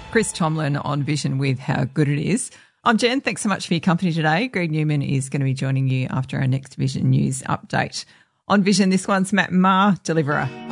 Chris Tomlin on Vision with How Good It Is. I'm Jen. Thanks so much for your company today. Greg Newman is going to be joining you after our next Vision News update. On Vision, this one's Matt Maher, Deliverer.